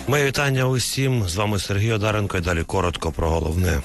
Моє вітання усім. З вами Сергій Одаренко і далі коротко про головне.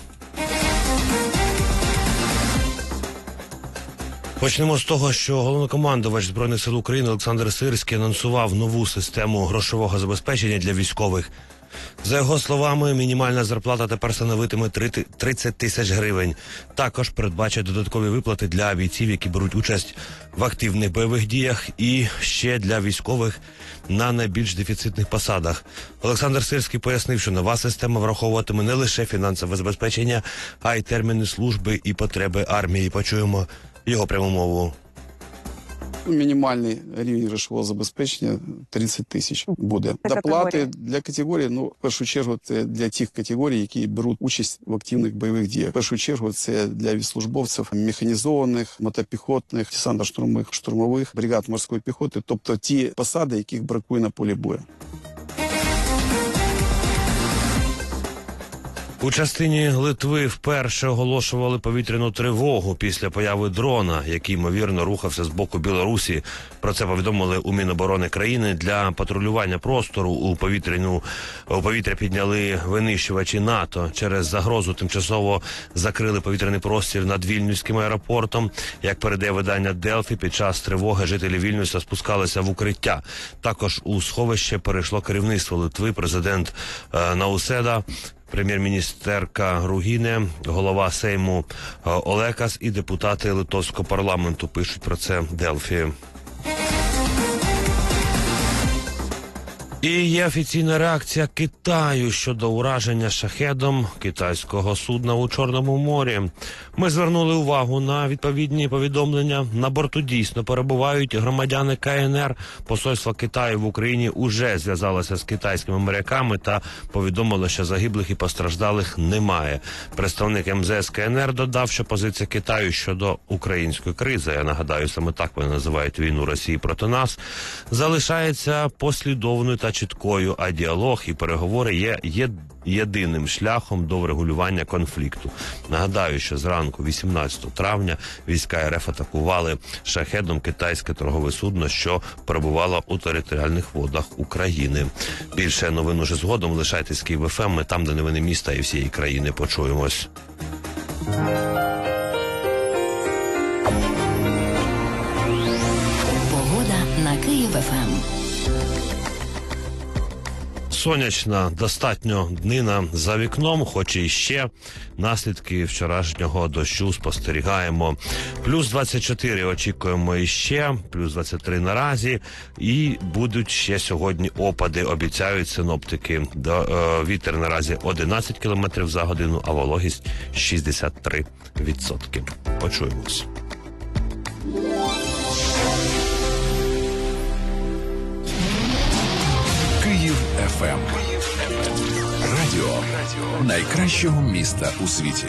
Почнемо з того, що головнокомандувач Збройних сил України Олександр Сирський анонсував нову систему грошового забезпечення для військових. За його словами, мінімальна зарплата тепер становитиме 30 тисяч гривень. Також передбачать додаткові виплати для бійців, які беруть участь в активних бойових діях, і ще для військових на найбільш дефіцитних посадах. Олександр Сирський пояснив, що нова система враховуватиме не лише фінансове забезпечення, а й терміни служби і потреби армії. Почуємо його пряму мову. Мінімальний рівень грошового забезпечення 30 тисяч буде. Доплати для категорії, в першу чергу, це для тих категорій, які беруть участь в активних бойових діях. В першу чергу, це для військовослужбовців механізованих, мотопіхотних, десантно-штурмових, штурмових, бригад морської піхоти, тобто ті посади, яких бракує на полі бою. У частині Литви вперше оголошували повітряну тривогу після появи дрона, який, ймовірно, рухався з боку Білорусі. Про це повідомили у Міноборони країни. Для патрулювання простору у повітря підняли винищувачі НАТО. Через загрозу тимчасово закрили повітряний простір над Вільнюським аеропортом. Як передає видання Делфі, під час тривоги жителі Вільнюса спускалися в укриття. Також у сховище перейшло керівництво Литви, президент Науседа, прем'єр-міністерка Гругіне, голова Сейму Олекас і депутати литовського парламенту. Пишуть про це Делфі. І є офіційна реакція Китаю щодо ураження шахедом китайського судна у Чорному морі. Ми звернули увагу на відповідні повідомлення. На борту дійсно перебувають громадяни КНР. Посольство Китаю в Україні уже зв'язалося з китайськими моряками та повідомило, що загиблих і постраждалих немає. Представник МЗС КНР додав, що позиція Китаю щодо української кризи, я нагадаю, саме так вони називають війну Росії проти нас, залишається послідовною та чіткою, а діалог і переговори є єдиним шляхом до врегулювання конфлікту. Нагадаю, що зранку 18 травня війська РФ атакували шахедом китайське торгове судно, що перебувало у територіальних водах України. Більше новин уже згодом. Лишайтесь Київ ФМ, ми там, де новини міста і всієї країни. Почуємось. Погода на Київ ФМ. Сонячна, достатньо днина за вікном, хоч і ще наслідки вчорашнього дощу спостерігаємо. Плюс 24 очікуємо іще, плюс 23 наразі, і будуть ще сьогодні опади, обіцяють синоптики. Вітер наразі 11 км за годину, а вологість 63%. Почуємось. Київ ФМ. Радіо найкращого міста у світі.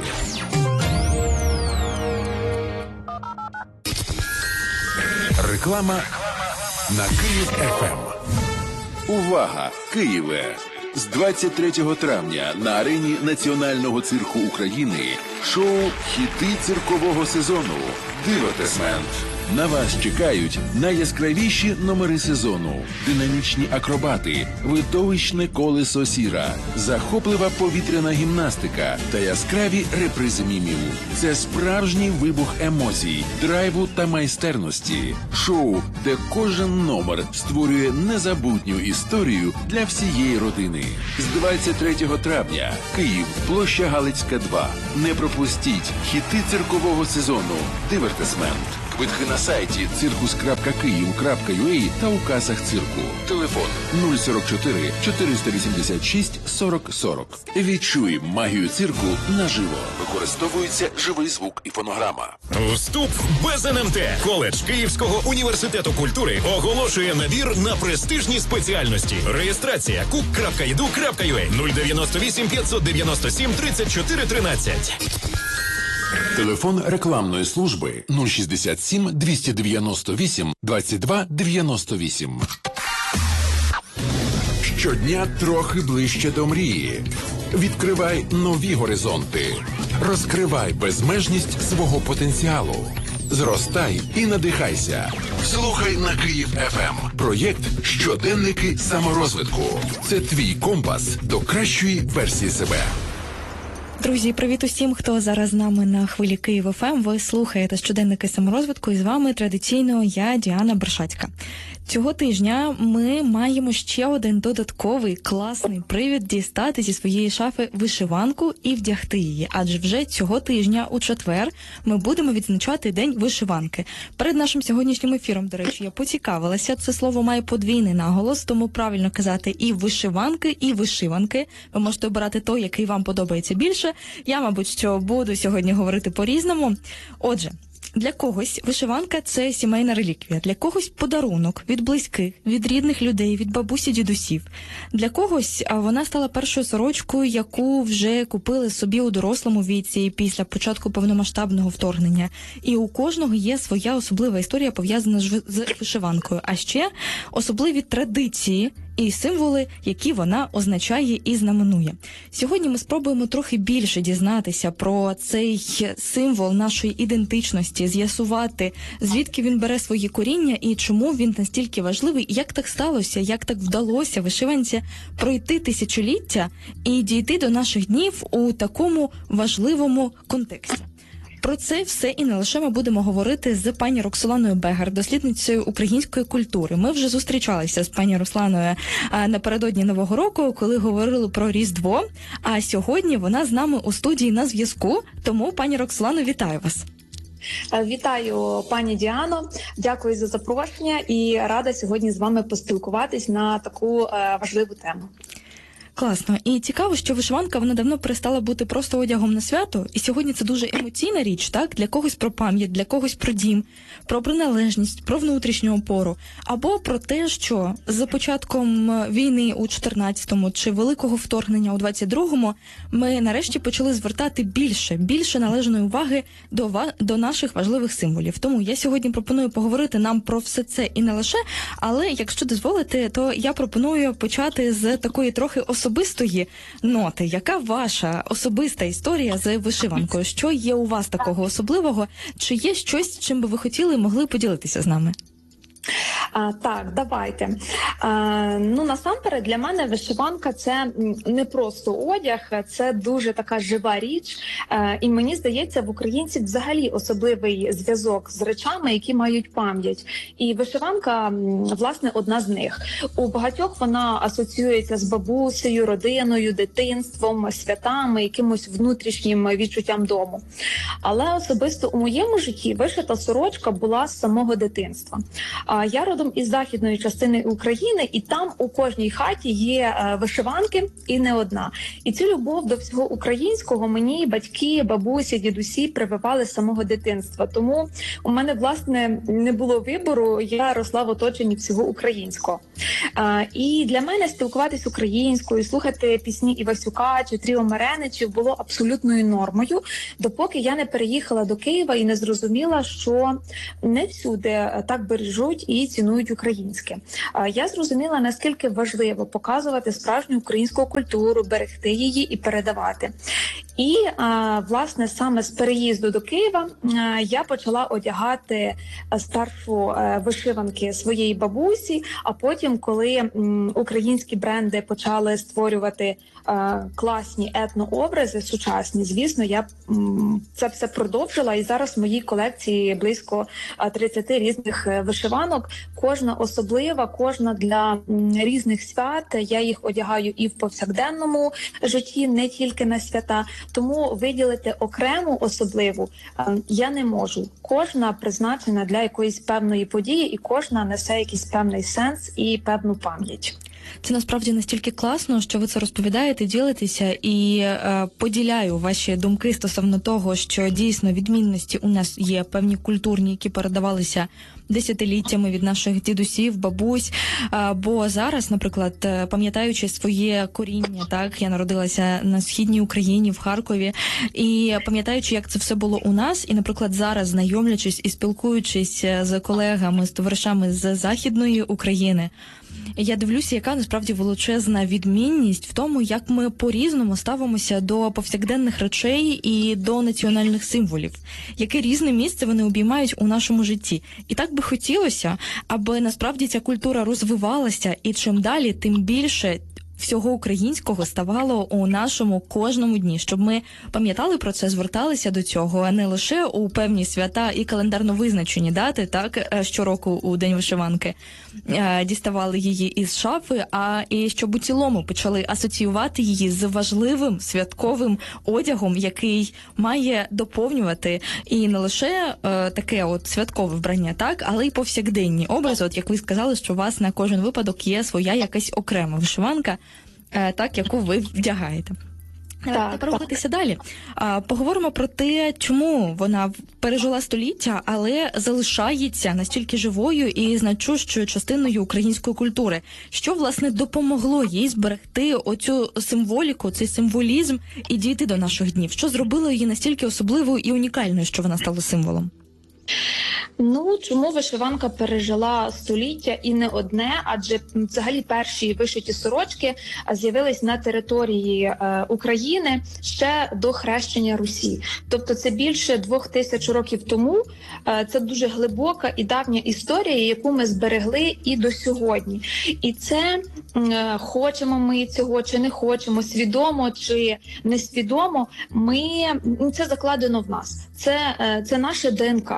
Реклама на Київ ФМ. Увага, Києве! З 23 травня на арені Національного цирку України шоу «Хіти циркового сезону» «Дивотесмент». На вас чекають найяскравіші номери сезону, динамічні акробати, видовищне колесо сіра, захоплива повітряна гімнастика та яскраві репризи мімів. Це справжній вибух емоцій, драйву та майстерності. Шоу, де кожен номер створює незабутню історію для всієї родини. З 23 травня. Київ, площа Галицька, 2. Не пропустіть хіти циркового сезону «Дивертисмент». Квитки на сайті circus.kyiv.ua та у касах цирку. Телефон 044 486 40 40. Відчуй магію цирку наживо. Використовується живий звук і фонограма. Вступ без НМТ. Коледж Київського університету культури оголошує набір на престижні спеціальності. Реєстрація cook.edu.ua 098 597 34 13. Телефон рекламної служби 067 298 22 98. Щодня трохи ближче до мрії. Відкривай нові горизонти. Розкривай безмежність свого потенціалу. Зростай і надихайся. Слухай на Київ ФМ. Проєкт «Щоденники саморозвитку». Це твій компас до кращої версії себе. Друзі, привіт усім, хто зараз з нами на хвилі Київ ФМ. Ви слухаєте «Щоденники саморозвитку» і з вами традиційно я, Діана Бершацька. Цього тижня ми маємо ще один додатковий класний привід дістати зі своєї шафи вишиванку і вдягти її. Адже вже цього тижня, у четвер, ми будемо відзначати День вишиванки. Перед нашим сьогоднішнім ефіром, до речі, я поцікавилася. Це слово має подвійний наголос, тому правильно казати і вишиванки, і вишиванки. Ви можете обирати той, який вам подобається більше. Я, мабуть, що буду сьогодні говорити по-різному. Отже, для когось вишиванка – це сімейна реліквія, для когось подарунок від близьких, від рідних людей, від бабусі, дідусів. Для когось вона стала першою сорочкою, яку вже купили собі у дорослому віці після початку повномасштабного вторгнення. І у кожного є своя особлива історія, пов'язана з вишиванкою. А ще особливі традиції і символи, які вона означає і знаменує. Сьогодні ми спробуємо трохи більше дізнатися про цей символ нашої ідентичності, з'ясувати, звідки він бере свої коріння і чому він настільки важливий, і як так сталося, як так вдалося вишиванці пройти тисячоліття і дійти до наших днів у такому важливому контексті. Про це все і не лише ми будемо говорити з пані Роксоланою Бегар, дослідницею української культури. Ми вже зустрічалися з пані Русланою напередодні Нового року, коли говорили про Різдво, а сьогодні вона з нами у студії на зв'язку, тому, пані Роксолано, вітаю вас. Вітаю, пані Діано, дякую за запрошення і рада сьогодні з вами поспілкуватись на таку важливу тему. Класно. І цікаво, що вишиванка, вона давно перестала бути просто одягом на свято, і сьогодні це дуже емоційна річ, так? Для когось про пам'ять, для когось про дім, про приналежність, про внутрішню опору, або про те, що за початком війни у 14-му чи великого вторгнення у 22-му ми нарешті почали звертати більше належної уваги до наших важливих символів. Тому я сьогодні пропоную поговорити нам про все це і не лише, але якщо дозволите, то я пропоную почати з такої трохи особистої ноти. Яка ваша особиста історія з вишиванкою? Що є у вас такого особливого? Чи є щось, чим би ви хотіли, могли поділитися з нами? Так, давайте. Насамперед, для мене вишиванка – це не просто одяг, це дуже така жива річ. І мені здається, в українців взагалі особливий зв'язок з речами, які мають пам'ять. І вишиванка, власне, одна з них. У багатьох вона асоціюється з бабусею, родиною, дитинством, святами, якимось внутрішнім відчуттям дому. Але особисто у моєму житті вишита сорочка була з самого дитинства. Я родом із західної частини України, і там у кожній хаті є вишиванки, і не одна. І цю любов до всього українського мені батьки, бабусі, дідусі прививали з самого дитинства. Тому у мене, власне, не було вибору, я росла в оточенні всього українського. І для мене спілкуватись українською, слухати пісні Івасюка чи Тріо Мареничів було абсолютною нормою, допоки я не переїхала до Києва і не зрозуміла, що не всюди так бережуть і цінують українське. Я зрозуміла, наскільки важливо показувати справжню українську культуру, берегти її і передавати. І, власне, саме з переїзду до Києва я почала одягати спершу вишиванки своєї бабусі, а потім, коли українські бренди почали створювати класні етнообрази сучасні, звісно, я це все продовжила, і зараз в моїй колекції близько 30 різних вишиванок. Кожна особлива, кожна для різних свят. Я їх одягаю і в повсякденному житті, не тільки на свята. Тому виділити окрему особливу я не можу. Кожна призначена для якоїсь певної події, і кожна несе якийсь певний сенс і певну пам'ять. Це насправді настільки класно, що ви це розповідаєте, ділитеся, і поділяю ваші думки стосовно того, що дійсно відмінності у нас є певні культурні, які передавалися десятиліттями від наших дідусів, бабусь. Бо зараз, наприклад, пам'ятаючи своє коріння, так, я народилася на східній Україні, в Харкові, і пам'ятаючи, як це все було у нас, і, наприклад, зараз знайомлячись і спілкуючись з колегами, з товаришами з Західної України, я дивлюся, яка насправді величезна відмінність в тому, як ми по-різному ставимося до повсякденних речей і до національних символів. Яке різне місце вони обіймають у нашому житті. І так би хотілося, аби насправді ця культура розвивалася, і чим далі, тим більше всього українського ставало у нашому кожному дні, щоб ми пам'ятали про це, зверталися до цього, а не лише у певні свята і календарно визначені дати, так, щороку у День вишиванки діставали її із шафи, а і щоб у цілому почали асоціювати її з важливим святковим одягом, який має доповнювати і не лише таке от святкове вбрання, так, але й повсякденні образи. От як ви сказали, що у вас на кожен випадок є своя якась окрема вишиванка, так, яку ви вдягаєте. Тепер рухатися далі. Поговоримо про те, чому вона пережила століття, але залишається настільки живою і значущою частиною української культури. Що, власне, допомогло їй зберегти оцю символіку, цей символізм і дійти до наших днів? Що зробило її настільки особливою і унікальною, що вона стала символом? Ну, чому вишиванка пережила століття і не одне, адже взагалі перші вишиті сорочки з'явились на території України ще до хрещення Русі. Тобто це більше 2000 років тому. Це дуже глибока і давня історія, яку ми зберегли і до сьогодні. І це, хочемо ми цього чи не хочемо, свідомо чи несвідомо, це закладено в нас. Це наше ДНК.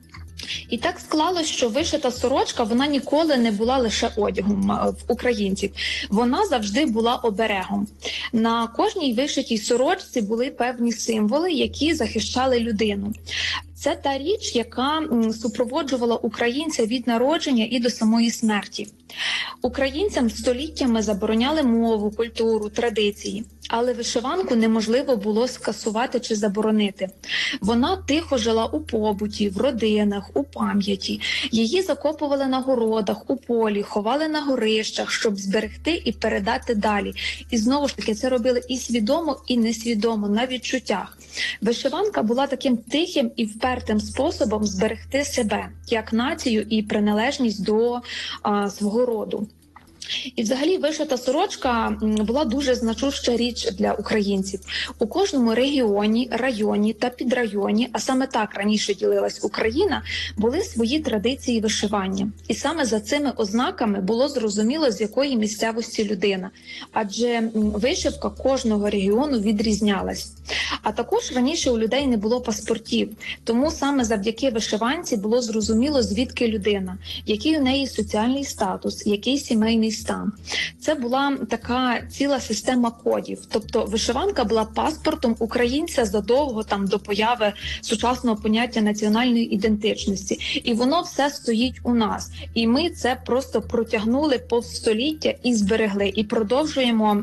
І так склалось, що вишита сорочка, вона ніколи не була лише одягом в українців. Вона завжди була оберегом. На кожній вишитій сорочці були певні символи, які захищали людину. Це та річ, яка супроводжувала українця від народження і до самої смерті. Українцям століттями забороняли мову, культуру, традиції, але вишиванку неможливо було скасувати чи заборонити. Вона тихо жила у побуті, в родинах, у пам'яті. Її закопували на городах, у полі, ховали на горищах, щоб зберегти і передати далі. І знову ж таки, це робили і свідомо, і несвідомо, на відчуттях. Вишиванка була таким тихим і впертим способом зберегти себе, як націю і приналежність до свого роду. І взагалі вишита сорочка була дуже значуща річ для українців. У кожному регіоні, районі та підрайоні, а саме так раніше ділилась Україна, були свої традиції вишивання. І саме за цими ознаками було зрозуміло, з якої місцевості людина. Адже вишивка кожного регіону відрізнялась. А також раніше у людей не було паспортів, тому саме завдяки вишиванці було зрозуміло, звідки людина, який у неї соціальний статус, який сімейний стан. Це була така ціла система кодів. Тобто вишиванка була паспортом українця задовго до появи сучасного поняття національної ідентичності. І воно все стоїть у нас. І ми це просто протягнули повз століття і зберегли. І продовжуємо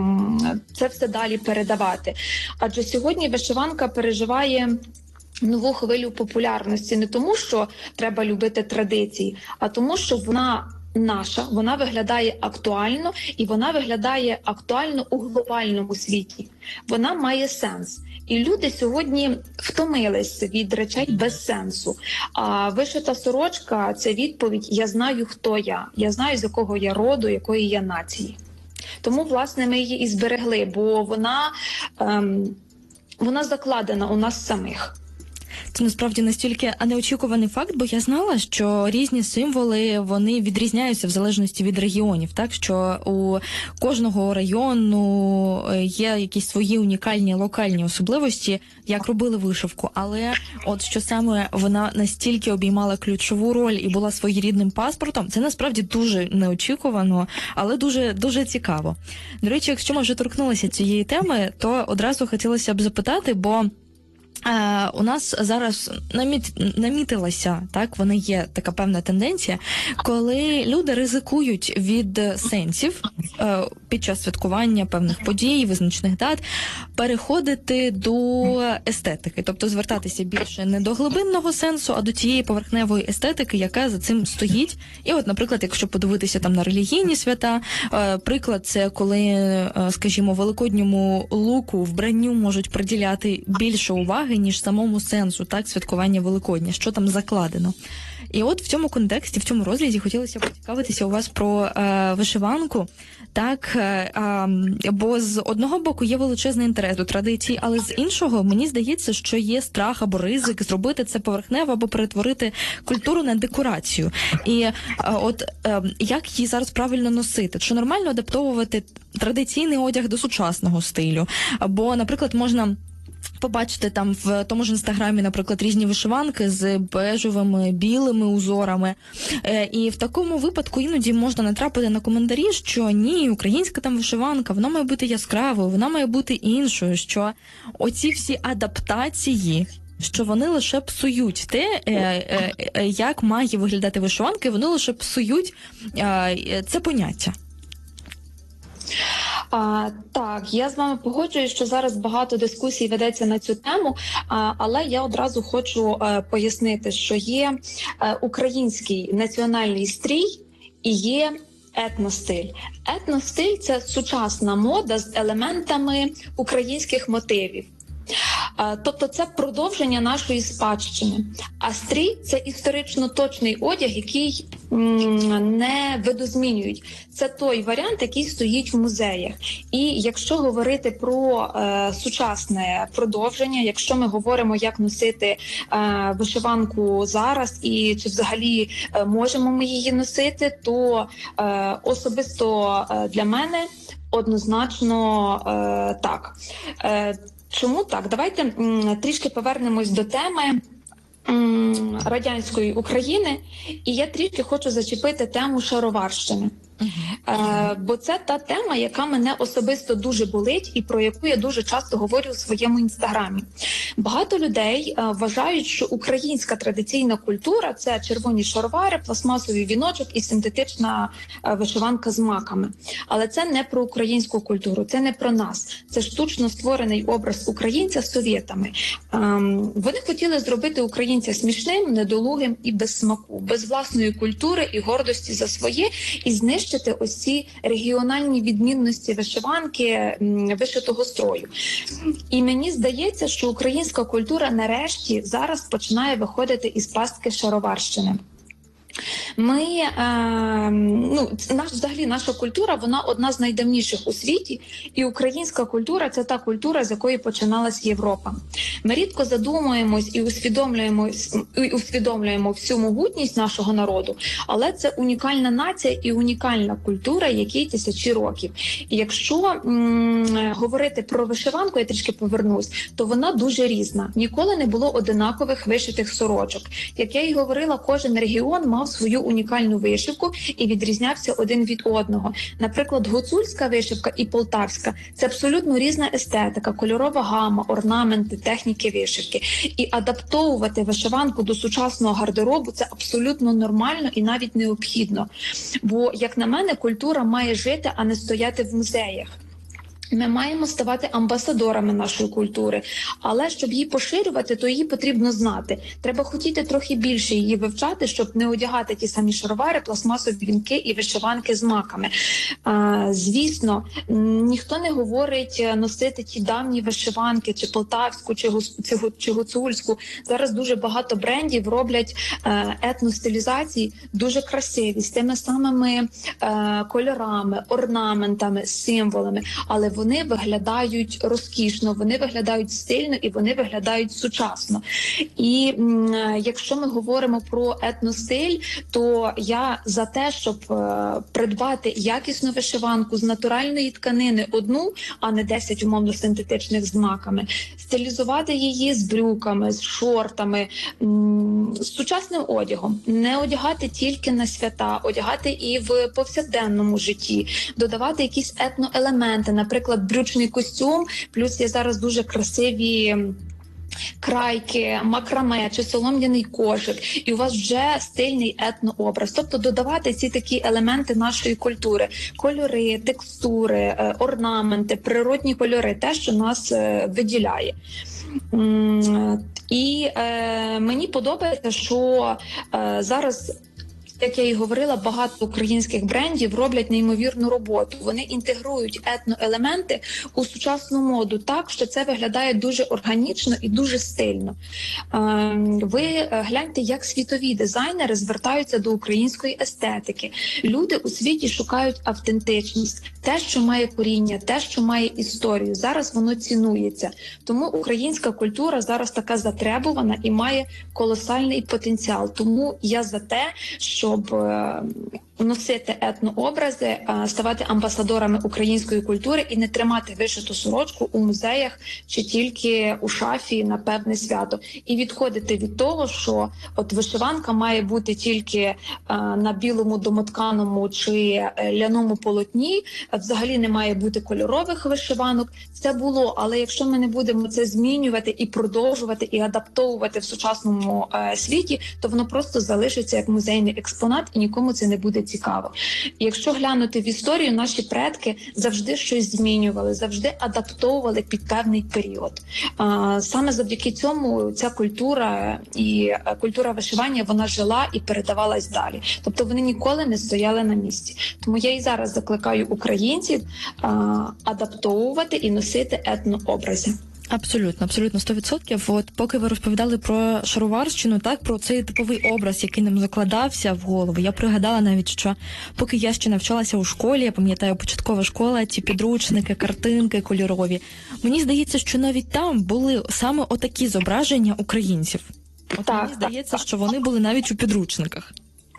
це все далі передавати. Адже сьогодні вишиванка переживає нову хвилю популярності не тому, що треба любити традиції, а тому, що вона наша, вона виглядає актуально, і вона виглядає актуально у глобальному світі. Вона має сенс. І люди сьогодні втомились від речей без сенсу. А вишита сорочка – це відповідь «я знаю, хто я знаю, з якого я роду, якої я нації». Тому, власне, ми її і зберегли, бо вона закладена у нас самих. Це насправді настільки неочікуваний факт, бо я знала, що різні символи, вони відрізняються в залежності від регіонів, так? Що у кожного району є якісь свої унікальні локальні особливості, як робили вишивку. Але от що саме вона настільки обіймала ключову роль і була своєрідним паспортом, це насправді дуже неочікувано, але дуже, дуже цікаво. До речі, якщо ми вже торкнулися цієї теми, то одразу хотілося б запитати, бо у нас зараз намітилася, так, вона є така певна тенденція, коли люди ризикують від сенсів під час святкування певних подій, визначених дат, переходити до естетики, тобто звертатися більше не до глибинного сенсу, а до тієї поверхневої естетики, яка за цим стоїть. І от, наприклад, якщо подивитися там на релігійні свята, приклад це коли, скажімо, великодньому луку, вбранню можуть приділяти більше уваги, уваги, ніж самому сенсу, так, святкування Великодня, що там закладено. І от в цьому контексті, в цьому розрізі хотілося поцікавитися у вас про вишиванку, так, бо з одного боку є величезний інтерес до традицій, але з іншого мені здається, що є страх або ризик зробити це поверхнево або перетворити культуру на декорацію. І от як її зараз правильно носити? Чи нормально адаптовувати традиційний одяг до сучасного стилю? Бо, наприклад, можна побачити там в тому ж інстаграмі, наприклад, різні вишиванки з бежевими, білими узорами. І в такому випадку іноді можна натрапити на коментарі, що ні, українська там вишиванка, вона має бути яскравою, вона має бути іншою, що оці всі адаптації, що вони лише псують те, як має виглядати вишиванка, і вони лише псують це поняття. Так, я з вами погоджуюсь, що зараз багато дискусій ведеться на цю тему, але я одразу хочу пояснити, що є український національний стрій і є етностиль. Етностиль – це сучасна мода з елементами українських мотивів. Тобто це продовження нашої спадщини. А стрій – це історично точний одяг, який не видозмінюють. Це той варіант, який стоїть в музеях. І якщо говорити про сучасне продовження, якщо ми говоримо, як носити вишиванку зараз і чи взагалі можемо ми її носити, то особисто для мене однозначно так. Чому так? Давайте трішки повернемось до теми радянської України, і я трішки хочу зачепити тему шароварщини. Бо це та тема, яка мене особисто дуже болить і про яку я дуже часто говорю у своєму інстаграмі. Багато людей вважають, що українська традиційна культура – це червоні шаровари, пластмасовий віночок і синтетична вишиванка з маками. Але це не про українську культуру, це не про нас. Це штучно створений образ українця совєтами. Вони хотіли зробити українця смішним, недолугим і без смаку, без власної культури і гордості за своє, і знищити ось ці регіональні відмінності вишиванки, вишитого строю. І мені здається, що українська культура нарешті зараз починає виходити із пастки шароварщини. Взагалі наша культура, вона одна з найдавніших у світі, і українська культура – це та культура, з якої починалась Європа. Ми рідко задумуємось і усвідомлюємо всю могутність нашого народу, але це унікальна нація і унікальна культура, якій тисячі років. І якщо говорити про вишиванку, я трішки повернусь, то вона дуже різна. Ніколи не було одинакових вишитих сорочок. Як я й говорила, кожен регіон мав свою унікальну вишивку і відрізнявся один від одного. Наприклад, гуцульська вишивка і полтавська – це абсолютно різна естетика, кольорова гама, орнаменти, техніки вишивки. І адаптовувати вишиванку до сучасного гардеробу – це абсолютно нормально і навіть необхідно. Бо, як на мене, культура має жити, а не стояти в музеях. Ми маємо ставати амбасадорами нашої культури, але щоб її поширювати, то її потрібно знати. Треба хотіти трохи більше її вивчати, щоб не одягати ті самі шаровари, пластмасові вінки і вишиванки з маками. Звісно, ніхто не говорить носити ті давні вишиванки, чи полтавську, чи гуцульську. Зараз дуже багато брендів роблять етностилізації дуже красиві, з тими самими кольорами, орнаментами, символами, але вони виглядають розкішно, вони виглядають стильно і вони виглядають сучасно. І якщо ми говоримо про етностиль, то я за те, щоб придбати якісну вишиванку з натуральної тканини одну, а не 10 умовно синтетичних з маками, стилізувати її з брюками, з шортами, з сучасним одягом, не одягати тільки на свята, одягати і в повсякденному житті, додавати якісь етноелементи, наприклад, брючний костюм, плюс є зараз дуже красиві крайки, макраме чи солом'яний кошик, і у вас вже стильний етнообраз. Тобто додавати ці такі елементи нашої культури, кольори, текстури, орнаменти, природні кольори, те, що нас виділяє. І мені подобається, що зараз як я і говорила, багато українських брендів роблять неймовірну роботу. Вони інтегрують етноелементи у сучасну моду так, що це виглядає дуже органічно і дуже стильно. Ви гляньте, як світові дизайнери звертаються до української естетики. Люди у світі шукають автентичність, те, що має коріння, те, що має історію. Зараз воно цінується. Тому українська культура зараз така затребувана і має колосальний потенціал. Тому я за те, щоб носити етнообрази, ставати амбасадорами української культури і не тримати вишиту сорочку у музеях чи тільки у шафі на певне свято. І відходити від того, що от вишиванка має бути тільки на білому домотканому чи ляному полотні, взагалі не має бути кольорових вишиванок. Це було, але якщо ми не будемо це змінювати і продовжувати, і адаптовувати в сучасному світі, то воно просто залишиться як музейний експонат і нікому це не буде цікаво. І якщо глянути в історію, наші предки завжди щось змінювали, завжди адаптовували під певний період. Саме завдяки цьому ця культура і культура вишивання, вона жила і передавалась далі. Тобто вони ніколи не стояли на місці. Тому я і зараз закликаю українців адаптовувати і носити етнообрази. Абсолютно, 100%. От поки ви розповідали про шароварщину, так, про цей типовий образ, який нам закладався в голову, я пригадала навіть, що поки я ще навчалася у школі, я пам'ятаю, початкова школа, ці підручники, картинки кольорові. Мені здається, що навіть там були саме отакі зображення українців. Мені здається, що вони були навіть у підручниках.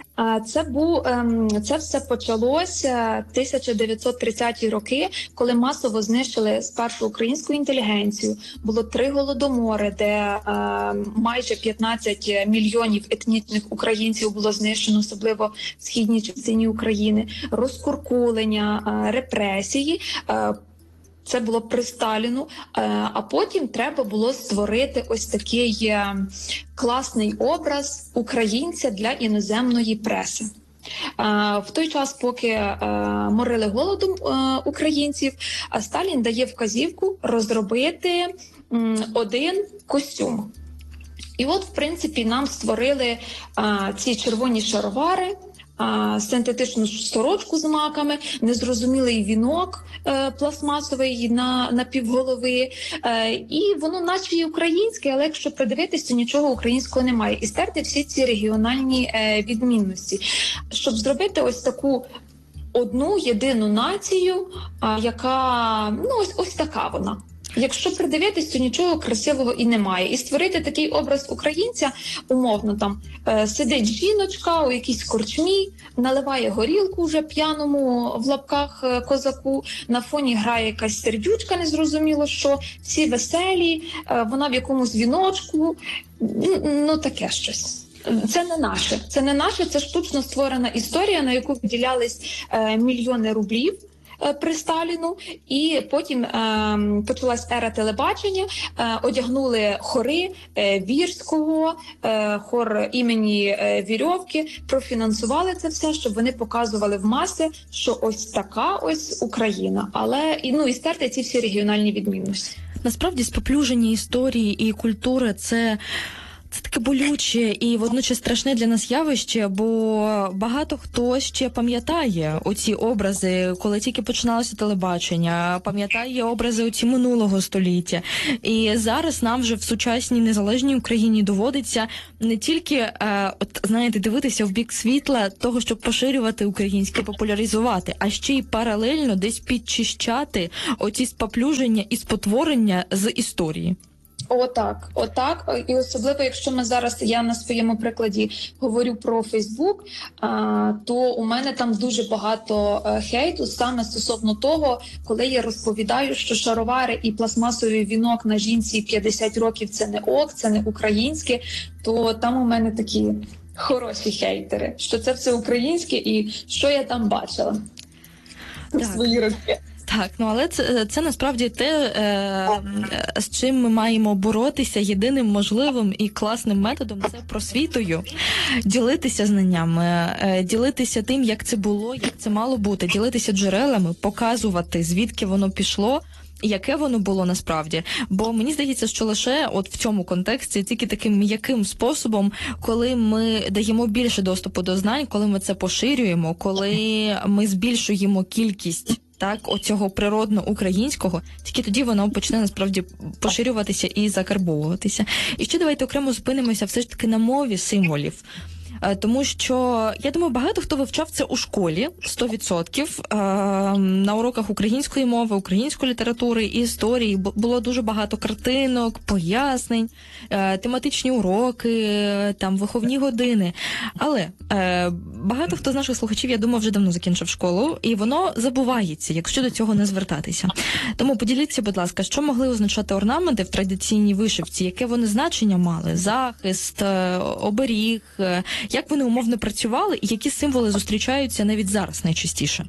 Це все почалося 1930-ті роки, коли масово знищили спершу українську інтелігенцію. Було 3 голодомори, де майже 15 мільйонів етнічних українців було знищено, особливо в східній частині України. Розкуркулення, репресії. Це було при Сталіну, а потім треба було створити ось такий класний образ українця для іноземної преси. В той час, поки морили голодом українців, Сталін дає вказівку розробити один костюм. І от, в принципі, нам створили ці червоні шаровари, синтетичну сорочку з маками, незрозумілий вінок пластмасовий на півголови, і воно наче і українське, але якщо придивитись, то нічого українського немає. І стерти всі ці регіональні відмінності. Щоб зробити ось таку одну єдину націю, яка, ось така вона. Якщо придивитись, то нічого красивого і немає. І створити такий образ українця, умовно, там сидить жіночка у якійсь корчмі, наливає горілку вже п'яному в лапках козаку, на фоні грає якась сердючка, незрозуміло що, всі веселі, вона в якомусь віночку, таке щось. Це не наше, це штучно створена історія, на яку виділялись мільйони рублів при Сталіну, і потім почалась ера телебачення, одягнули хори Вірського, хор імені Вірьовки, профінансували це все, щоб вони показували в маси, що ось така ось Україна, але і стерти ці всі регіональні відмінності. Насправді, споплюження історії і культури – це таке болюче і водночас страшне для нас явище, бо багато хто ще пам'ятає оці образи, коли тільки починалося телебачення, пам'ятає образи оці минулого століття. І зараз нам вже в сучасній незалежній Україні доводиться не тільки, дивитися в бік світла того, щоб поширювати українське, популяризувати, а ще й паралельно десь підчищати оці споплюження і спотворення з історії. Отак. І особливо, якщо я на своєму прикладі говорю про Фейсбук, то у мене там дуже багато хейту саме стосовно того, коли я розповідаю, що шаровари і пластмасовий вінок на жінці 50 років – це не ок, це не українське, то там у мене такі хороші хейтери, що це все українське і що я там бачила в свої роки. Так, але це насправді те, з чим ми маємо боротися. Єдиним можливим і класним методом – це просвітою. Ділитися знаннями, ділитися тим, як це було, як це мало бути, ділитися джерелами, показувати, звідки воно пішло, яке воно було насправді. Бо мені здається, що лише от в цьому контексті, тільки таким м'яким способом, коли ми даємо більше доступу до знань, коли ми це поширюємо, коли ми збільшуємо кількість оцього природно-українського, тільки тоді воно почне насправді поширюватися і закарбовуватися. І ще давайте окремо зупинимося все ж таки на мові символів. Тому що, я думаю, багато хто вивчав це у школі, 100%. На уроках української мови, української літератури і історії було дуже багато картинок, пояснень, тематичні уроки, там виховні години. Але багато хто з наших слухачів, я думаю, вже давно закінчив школу, і воно забувається, якщо до цього не звертатися. Тому поділіться, будь ласка, що могли означати орнаменти в традиційній вишивці, яке вони значення мали? Захист, оберіг, як вони умовно працювали і які символи зустрічаються навіть зараз найчастіше?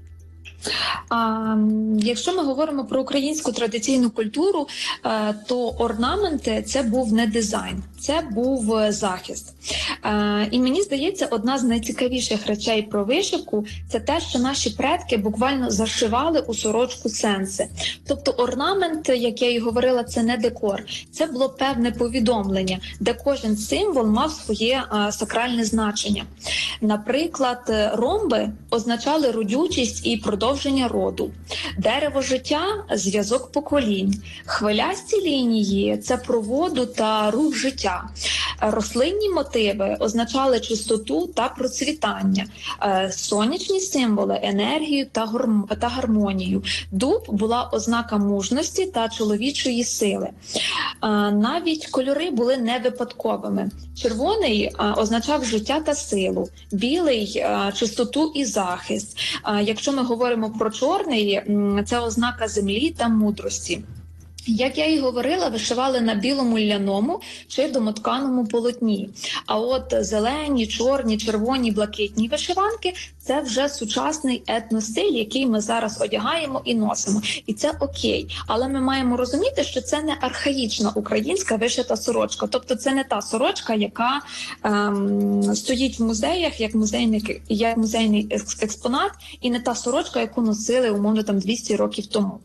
Якщо ми говоримо про українську традиційну культуру, то орнаменти – це був не дизайн, це був захист. І мені здається, одна з найцікавіших речей про вишивку – це те, що наші предки буквально зашивали у сорочку сенси. Тобто орнамент, як я і говорила, це не декор, це було певне повідомлення, де кожен символ мав своє сакральне значення. Наприклад, ромби означали родючість і продовження роду. Дерево життя – зв'язок поколінь. Хвилясті лінії – це про воду та рух життя. Рослинні мотиви означали чистоту та процвітання. Сонячні символи – енергію та гармонію. Дуб була ознака мужності та чоловічої сили. Навіть кольори були не випадковими. Червоний означав життя та силу, білий – чистоту і захист. Якщо ми говоримо про чорний, це ознака землі та мудрості. Як я і говорила, вишивали на білому ляному чи домотканому полотні. А от зелені, чорні, червоні, блакитні вишиванки – це вже сучасний етностиль, який ми зараз одягаємо і носимо. І це окей. Але ми маємо розуміти, що це не архаїчна українська вишита сорочка. Тобто це не та сорочка, яка стоїть в музеях як музейний експонат, і не та сорочка, яку носили, умовно, 200 років тому.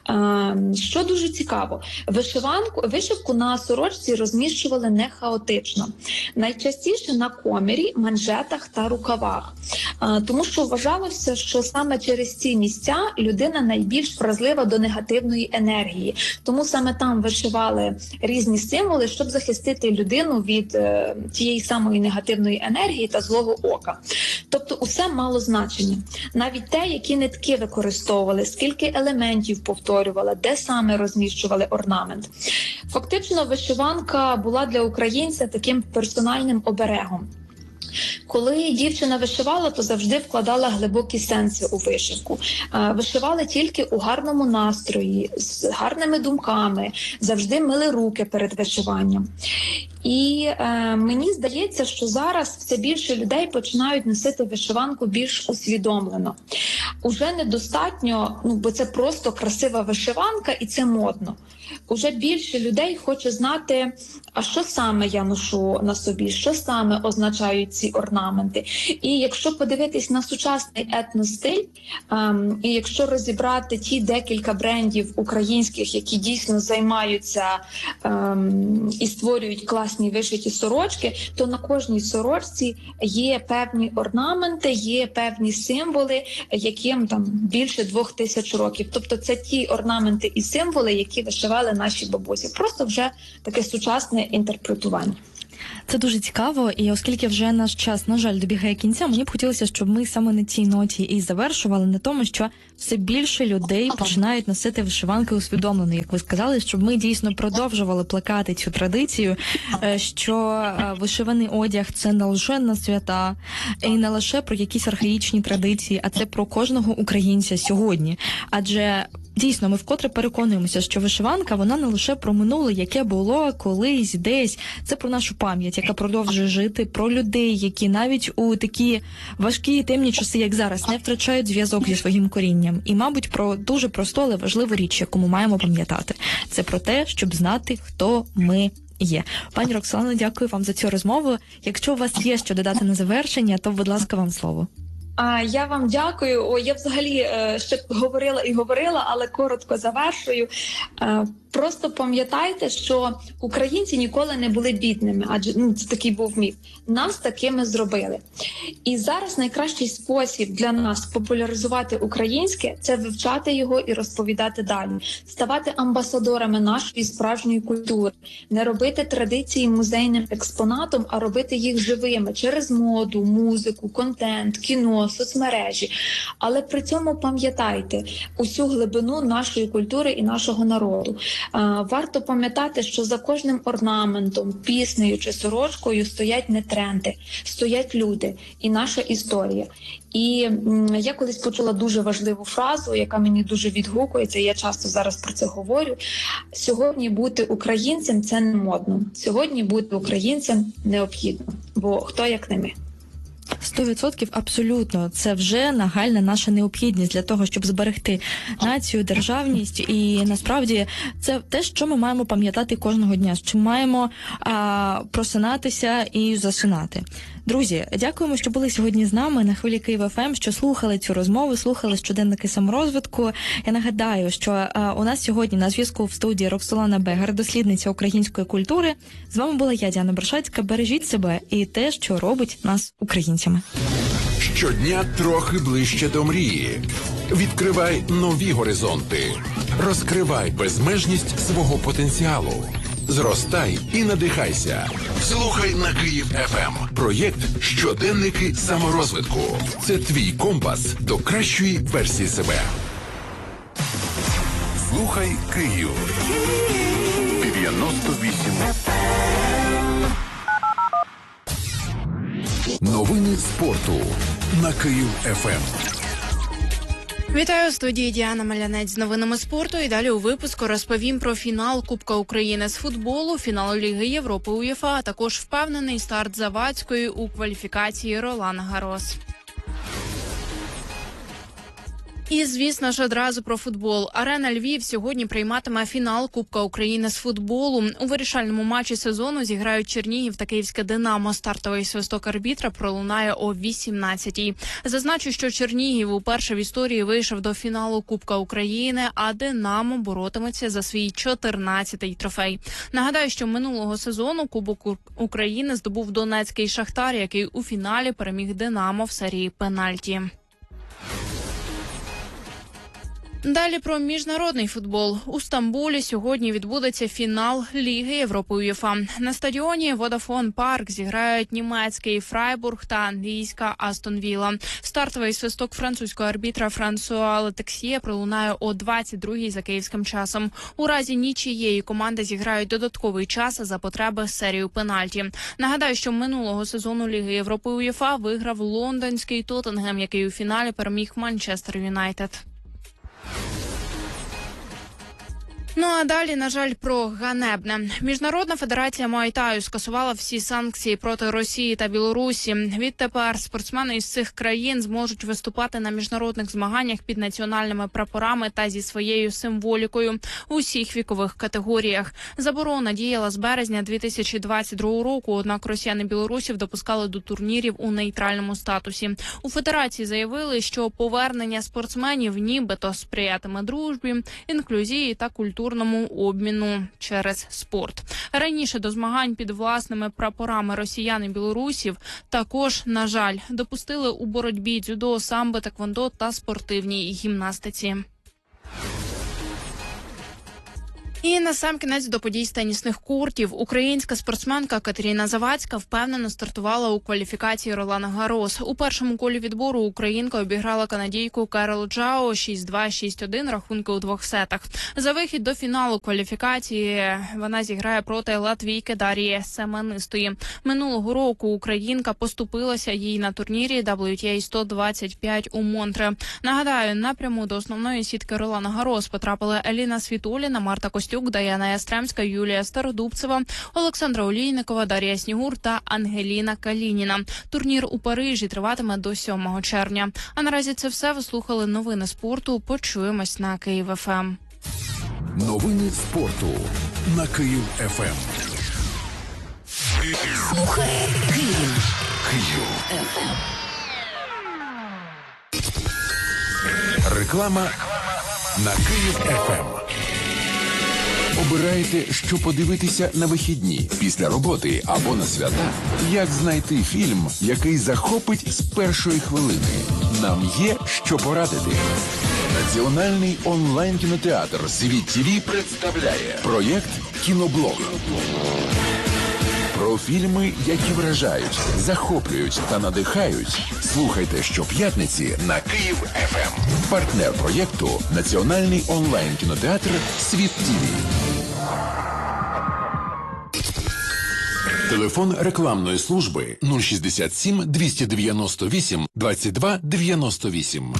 Що дуже цікаво, вишивку на сорочці розміщували не хаотично. Найчастіше на комірі, манжетах та рукавах. Тому що вважалося, що саме через ці місця людина найбільш вразлива до негативної енергії. Тому саме там вишивали різні символи, щоб захистити людину від тієї самої негативної енергії та злого ока. Тобто усе мало значення. Навіть те, які нитки використовували, скільки елементів повторювали, де саме розміщували орнамент. Фактично, вишиванка була для українця таким персональним оберегом. Коли дівчина вишивала, то завжди вкладала глибокі сенси у вишивку. Вишивали тільки у гарному настрої, з гарними думками, завжди мили руки перед вишиванням. І мені здається, що зараз все більше людей починають носити вишиванку більш усвідомлено. Уже недостатньо, бо це просто красива вишиванка і це модно. Уже більше людей хоче знати, а що саме я ношу на собі, що саме означають ці орнаменти. І якщо подивитись на сучасний етностиль, і якщо розібрати ті декілька брендів українських, які дійсно займаються і створюють класні вишиті сорочки, то на кожній сорочці є певні орнаменти, є певні символи, яким більше 2000 років. Тобто це ті орнаменти і символи, які вишивали наші бабусі. Просто вже таке сучасне інтерпретування. Це дуже цікаво, і оскільки вже наш час, на жаль, добігає кінця, мені б хотілося, щоб ми саме на цій ноті і завершували, на тому, що все більше людей починають носити вишиванки усвідомлено, як ви сказали, щоб ми дійсно продовжували плекати цю традицію, що вишиваний одяг – це не лише на свята, і не лише про якісь архаїчні традиції, а це про кожного українця сьогодні. Адже дійсно, ми вкотре переконуємося, що вишиванка, вона не лише про минуле, яке було колись, десь. Це про нашу пам'ять, яка продовжує жити, про людей, які навіть у такі важкі і темні часи, як зараз, не втрачають зв'язок зі своїм корінням. І, мабуть, про дуже просту, але важливу річ, яку ми маємо пам'ятати. Це про те, щоб знати, хто ми є. Пані Роксолано, дякую вам за цю розмову. Якщо у вас є що додати на завершення, то, будь ласка, вам слово. Я вам дякую. Я взагалі ще говорила, але коротко завершую. Просто пам'ятайте, що українці ніколи не були бідними, адже це такий був міф. Нас такими зробили. І зараз найкращий спосіб для нас популяризувати українське – це вивчати його і розповідати далі. Ставати амбасадорами нашої справжньої культури. Не робити традиції музейним експонатом, а робити їх живими через моду, музику, контент, кіно, соцмережі. Але при цьому пам'ятайте усю глибину нашої культури і нашого народу. Варто пам'ятати, що за кожним орнаментом, піснею чи сорочкою стоять не тренди, стоять люди і наша історія. І я колись почула дуже важливу фразу, яка мені дуже відгукується, і я часто зараз про це говорю. Сьогодні бути українцем – це не модно. Сьогодні бути українцем необхідно, бо хто як не ми. 100% абсолютно. Це вже нагальна наша необхідність для того, щоб зберегти націю, державність. І насправді це те, що ми маємо пам'ятати кожного дня, що маємо просинатися і засинати. Друзі, дякуємо, що були сьогодні з нами на хвилі Київ ФМ, що слухали цю розмову, слухали щоденники саморозвитку. Я нагадаю, що у нас сьогодні на зв'язку в студії Роксолана Бегар, дослідниця української культури. З вами була я, Діана Баршацька. Бережіть себе і те, що робить нас українцями. Щодня трохи ближче до мрії. Відкривай нові горизонти. Розкривай безмежність свого потенціалу. Зростай і надихайся. Слухай на Київ ФМ. Проєкт «Щоденники саморозвитку». Це твій компас до кращої версії себе. Слухай Київ. 98. Новини спорту на Київ ФМ. Вітаю у студії Діана Малянець з новинами спорту. І далі у випуску розповім про фінал Кубка України з футболу, фінал Ліги Європи УЄФА, а також впевнений старт Завадської у кваліфікації Ролана Гаррос. І, звісно ж, одразу про футбол. Арена Львів сьогодні прийматиме фінал Кубка України з футболу. У вирішальному матчі сезону зіграють Чернігів та Київське Динамо. Стартовий свисток арбітра пролунає о 18-й. Зазначу, що Чернігів уперше в історії вийшов до фіналу Кубка України, а Динамо боротиметься за свій 14-й трофей. Нагадаю, що минулого сезону Кубок України здобув донецький Шахтар, який у фіналі переміг Динамо в серії пенальті. Далі про міжнародний футбол. У Стамбулі сьогодні відбудеться фінал Ліги Європи УЄФА. На стадіоні Водафон Парк зіграють німецький Фрайбург та англійська Астон Вілла. Стартовий свисток французького арбітра Франсуа Летексьє пролунає о 22-й за київським часом. У разі нічиєї команди зіграють додатковий час за потреби серію пенальті. Нагадаю, що минулого сезону Ліги Європи УЄФА виграв лондонський Тоттенгем, який у фіналі переміг Манчестер Юнайтед. Ну а далі, на жаль, про ганебне. Міжнародна федерація Муай-Таю скасувала всі санкції проти Росії та Білорусі. Відтепер спортсмени із цих країн зможуть виступати на міжнародних змаганнях під національними прапорами та зі своєю символікою у всіх вікових категоріях. Заборона діяла з березня 2022 року, однак росіян і білорусів допускали до турнірів у нейтральному статусі. У федерації заявили, що повернення спортсменів нібито сприятиме дружбі, інклюзії та культурному обміну через спорт. Раніше до змагань під власними прапорами росіян і білорусів також, на жаль, допустили у боротьбі дзюдо, самбо, теквондо та спортивній гімнастиці. І насамкінець до подій з тенісних кортів. Українська спортсменка Катерина Завадська впевнено стартувала у кваліфікації Ролана Гаррос. У першому колі відбору українка обіграла канадійку Керол Джао 6-2, 6-1, рахунки у двох сетах. За вихід до фіналу кваліфікації вона зіграє проти латвійки Дарії Семенистої. Минулого року українка поступилася їй на турнірі WTA 125 у Монтре. Нагадаю, напряму до основної сітки Ролана Гаррос потрапили Еліна Світоліна, Марта Костюк, Даяна Ястремська, Юлія Стародубцева, Олександра Олійникова, Дар'я Снігур та Ангеліна Калініна. Турнір у Парижі триватиме до 7 червня. А наразі це все. Ви слухали новини спорту. Почуємось на Київ ФМ. Новини спорту на Київ ФМ. Слухай Київ. Київ. ФМ. Реклама на Київ ФМ. Обираєте, що подивитися на вихідні, після роботи або на свята? Як знайти фільм, який захопить з першої хвилини? Нам є що порадити. Національний онлайн-кінотеатр «Світ ТВ» представляє проєкт «Кіноблог». Про фільми, які вражають, захоплюють та надихають. Слухайте щоп'ятниці на Київ ФМ. Партнер проєкту – Національний онлайн-кінотеатр «Світ ТВ». Телефон рекламної служби 067 298 22 98.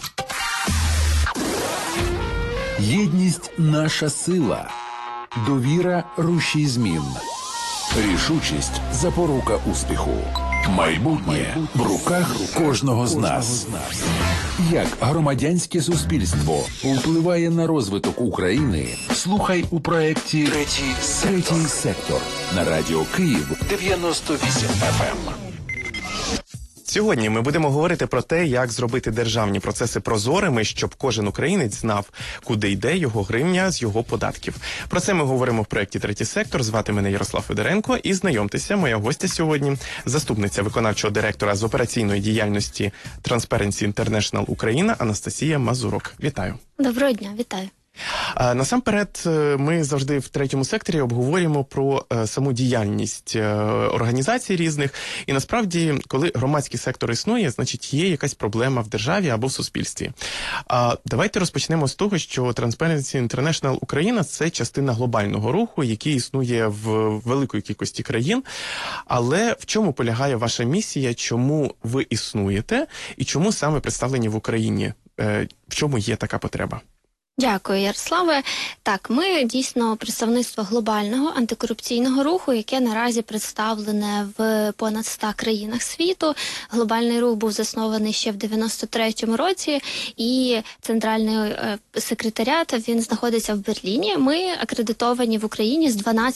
Єдність – наша сила. Довіра – рушій змін. Рішучість – запорука успіху. Майбутнє в руках кожного з нас. Як громадянське суспільство впливає на розвиток України? Слухай у проєкті «Третій сектор» на Радіо Київ 98 FM. Сьогодні ми будемо говорити про те, як зробити державні процеси прозорими, щоб кожен українець знав, куди йде його гривня з його податків. Про це ми говоримо в проєкті «Третій сектор». Звати мене Ярослав Федоренко. І знайомтеся, моя гостя сьогодні – заступниця виконавчого директора з операційної діяльності Transparency International Україна Анастасія Мазурок. Вітаю. Доброго дня, вітаю. Насамперед, ми завжди в третьому секторі обговорюємо про саму діяльність організацій різних. І насправді, коли громадський сектор існує, значить є якась проблема в державі або в суспільстві. Давайте розпочнемо з того, що Transparency International Україна – це частина глобального руху, який існує в великої кількості країн. Але в чому полягає ваша місія, чому ви існуєте і чому саме представлені в Україні? В чому є така потреба? Дякую, Ярославе. Так, ми дійсно представництво глобального антикорупційного руху, яке наразі представлене в понад 100 країнах світу. Глобальний рух був заснований ще в 93-му році, і центральний секретаріат, він знаходиться в Берліні. Ми акредитовані в Україні з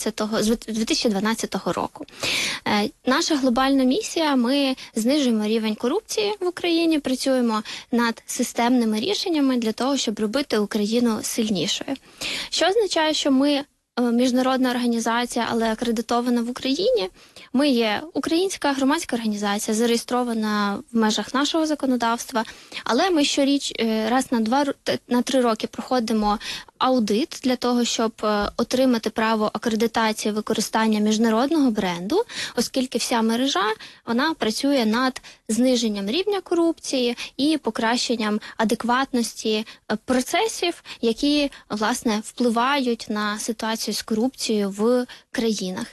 2012 року. Наша глобальна місія – ми знижуємо рівень корупції в Україні, працюємо над системними рішеннями для того, щоб робити Україну сильнішою. Що означає, що ми міжнародна організація, але акредитована в Україні. Ми є українська громадська організація, зареєстрована в межах нашого законодавства, але ми щоріч раз на 3 роки проходимо аудит для того, щоб отримати право акредитації використання міжнародного бренду, оскільки вся мережа, вона працює над зниженням рівня корупції і покращенням адекватності процесів, які, власне, впливають на ситуацію з корупцією в країнах.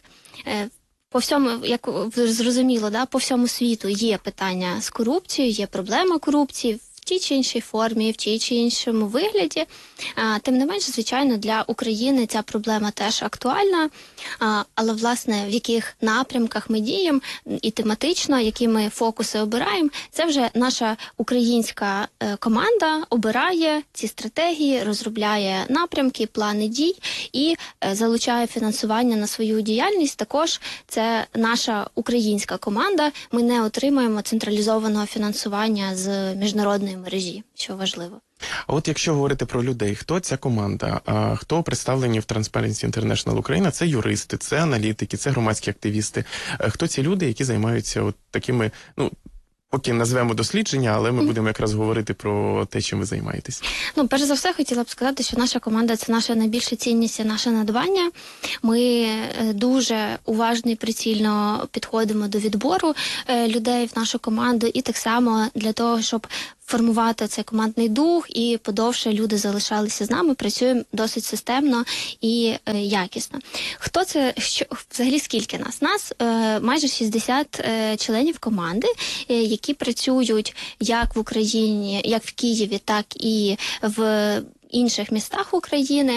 По всьому, як зрозуміло, по всьому світу є питання з корупцією, є проблема корупції в тій чи іншій формі, в тій чи іншому вигляді. Тим не менше, звичайно, для України ця проблема теж актуальна, але, власне, в яких напрямках ми діємо і тематично, які ми фокуси обираємо, це вже наша українська команда обирає ці стратегії, розробляє напрямки, плани дій і залучає фінансування на свою діяльність. Також це наша українська команда, ми не отримуємо централізованого фінансування з міжнародної мережі, що важливо. А от якщо говорити про людей, хто ця команда, хто представлені в Transparency International Україна? Це юристи, це аналітики, це громадські активісти. Хто ці люди, які займаються от такими, поки назвемо дослідження, але ми будемо якраз говорити про те, чим ви займаєтесь. Перш за все, хотіла б сказати, що наша команда – це наша найбільша цінність і наше надбання. Ми дуже уважно і прицільно підходимо до відбору людей в нашу команду і так само для того, щоб формувати цей командний дух і подовше люди залишалися з нами, працюємо досить системно і якісно. Хто це, взагалі скільки нас? Нас майже 60 членів команди, які працюють як в Україні, як в Києві, так і в інших містах України.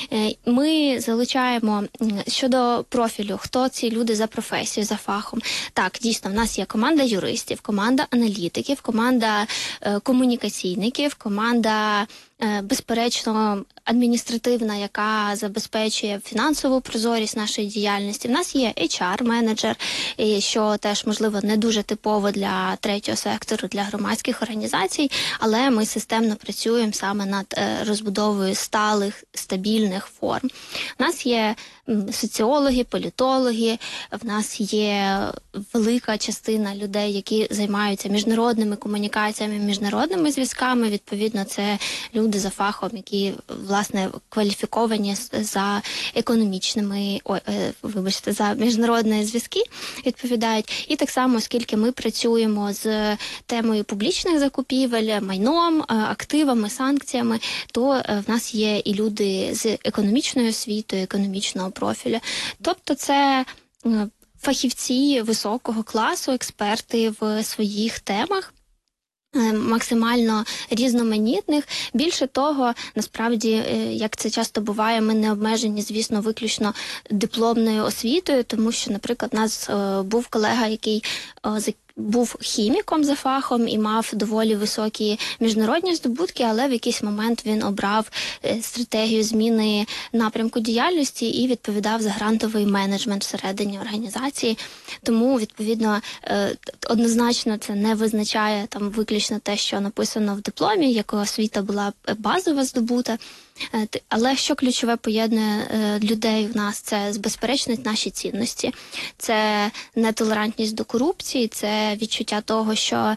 Ми залучаємо щодо профілю, хто ці люди за професією, за фахом. Так, дійсно, в нас є команда юристів, команда аналітиків, команда комунікаційників, команда безперечно, адміністративна, яка забезпечує фінансову прозорість нашої діяльності. В нас є HR-менеджер, що теж, можливо, не дуже типово для третього сектору, для громадських організацій, але ми системно працюємо саме над розбудовою сталих, стабільних форм. У нас є соціологи, політологи, в нас є велика частина людей, які займаються міжнародними комунікаціями, міжнародними зв'язками. Відповідно, це люди за фахом, які, власне, кваліфіковані за економічними, за міжнародні зв'язки відповідають. І так само, оскільки ми працюємо з темою публічних закупівель, майном, активами, санкціями, то в нас є і люди з економічною освітою, економічного профілю. Тобто це фахівці високого класу, експерти в своїх темах, максимально різноманітних. Більше того, насправді, як це часто буває, ми не обмежені, звісно, виключно дипломною освітою, тому що, наприклад, у нас був колега, який був хіміком за фахом і мав доволі високі міжнародні здобутки, але в якийсь момент він обрав стратегію зміни напрямку діяльності і відповідав за грантовий менеджмент всередині організації. Тому, відповідно, однозначно це не визначає там виключно те, що написано в дипломі, яка освіта була базова здобута. Але що ключове поєднує людей в нас, це, безперечно, наші цінності. Це нетолерантність до корупції, це відчуття того, що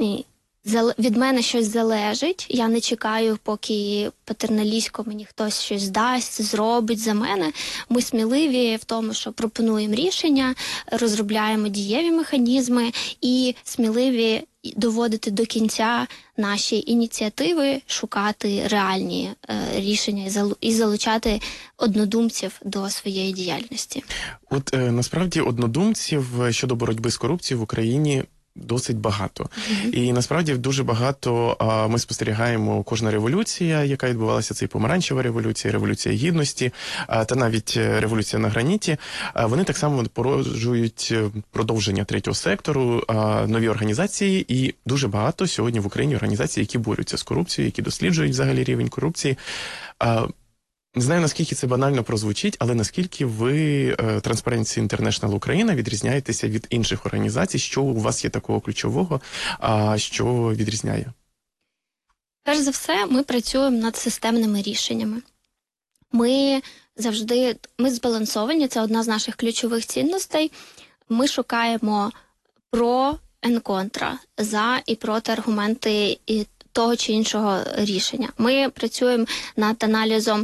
від мене щось залежить, я не чекаю, поки патерналістсько мені хтось щось дасть, зробить за мене. Ми сміливі в тому, що пропонуємо рішення, розробляємо дієві механізми і сміливі доводити до кінця наші ініціативи, шукати реальні рішення і залучати однодумців до своєї діяльності. От насправді однодумців щодо боротьби з корупцією в Україні досить багато. І насправді дуже багато ми спостерігаємо, кожна революція, яка відбувалася, це і помаранчева революція, революція гідності, та навіть революція на граніті, вони так само породжують продовження третього сектору, нові організації, і дуже багато сьогодні в Україні організацій, які борються з корупцією, які досліджують взагалі рівень корупції. Не знаю, наскільки це банально прозвучить, але наскільки ви, Transparency International Україна, відрізняєтеся від інших організацій? Що у вас є такого ключового, що відрізняє? Перш за все, ми працюємо над системними рішеннями. Ми збалансовані, це одна з наших ключових цінностей. Ми шукаємо про and контра, за і проти аргументи того чи іншого рішення. Ми працюємо над аналізом,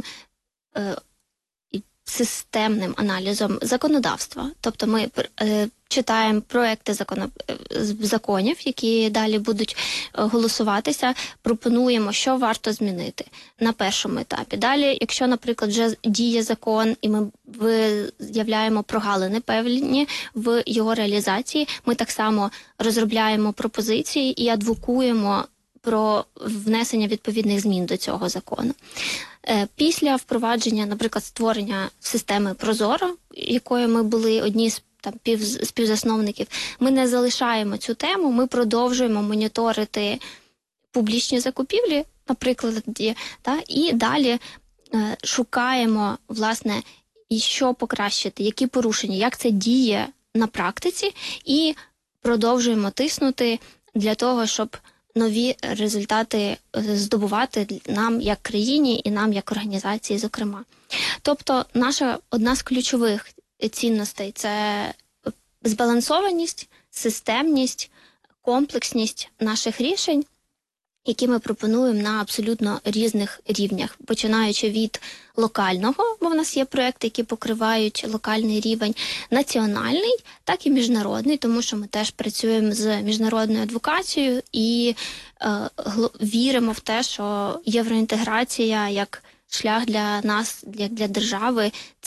системним аналізом законодавства. Тобто ми читаємо проекти законів, які далі будуть голосуватися, пропонуємо, що варто змінити на першому етапі. Далі, якщо, наприклад, вже діє закон, і ми виявляємо прогалини певні в його реалізації, ми так само розробляємо пропозиції і адвокуємо про внесення відповідних змін до цього закону. Після впровадження, наприклад, створення системи Прозоро, якою ми були одні з співзасновників, ми не залишаємо цю тему, ми продовжуємо моніторити публічні закупівлі, наприклад, і далі шукаємо, власне, і що покращити, які порушення, як це діє на практиці, і продовжуємо тиснути для того, щоб нові результати здобувати нам як країні і нам як організації, зокрема. Тобто наша одна з ключових цінностей – це збалансованість, системність, комплексність наших рішень, які ми пропонуємо на абсолютно різних рівнях, починаючи від локального, бо в нас є проекти, які покривають локальний рівень, національний, так і міжнародний, тому що ми теж працюємо з міжнародною адвокацією і віримо в те, що євроінтеграція як шлях для нас, як для держави,